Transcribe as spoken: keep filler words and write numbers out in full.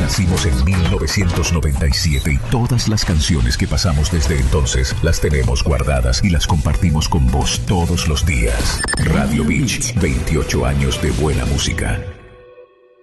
Nacimos en mil novecientos noventa y siete y todas las canciones que pasamos desde entonces las tenemos guardadas y las compartimos con vos todos los días. Radio Beach, veintiocho años de buena música.